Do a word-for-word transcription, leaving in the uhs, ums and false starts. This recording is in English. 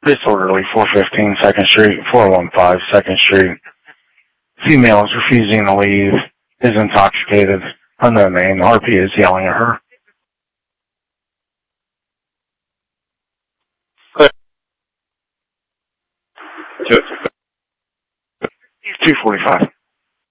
Disorderly, four fifteen second Street, four one five second Street. Female is refusing to leave, is intoxicated, unknown name. R P is yelling at her. two forty-five.